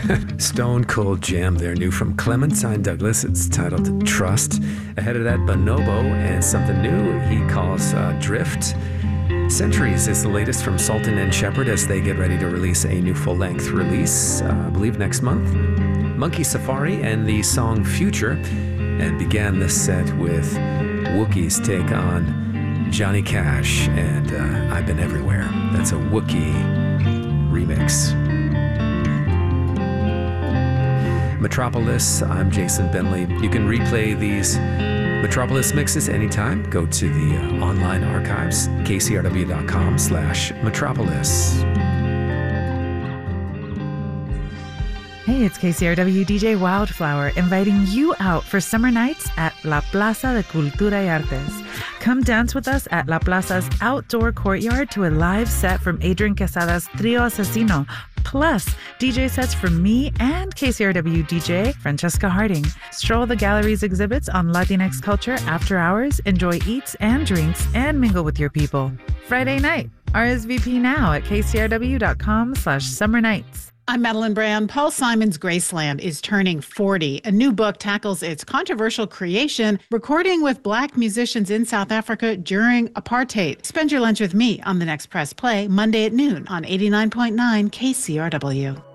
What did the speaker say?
Stone Cold Jam there, new from Clementine Douglas. It's titled Trust. Ahead of that, Bonobo and something new he calls Drift. Centuries is the latest from Sultan and Shepard as they get ready to release a new full-length release, I believe next month. Monkey Safari and the song Future, and began the set with Wookie's take on Johnny Cash and I've Been Everywhere. That's a Wookie remix. Metropolis, I'm Jason Bentley. You can replay these Metropolis mixes anytime. Go to the online archives, kcrw.com/metropolis. Hey, it's KCRW DJ Wildflower inviting you out for summer nights at La Plaza de Cultura y Artes. Come dance with us at La Plaza's outdoor courtyard to a live set from Adrian Quesada's Trio Asesino, plus DJ sets from me and KCRW DJ Francesca Harding. Stroll the gallery's exhibits on Latinx culture after hours, enjoy eats and drinks, and mingle with your people. Friday night, RSVP now at kcrw.com/summer nights. I'm Madeline Brand. Paul Simon's Graceland is turning 40. A new book tackles its controversial creation, recording with Black musicians in South Africa during apartheid. Spend your lunch with me on the next Press Play, Monday at noon on 89.9 KCRW.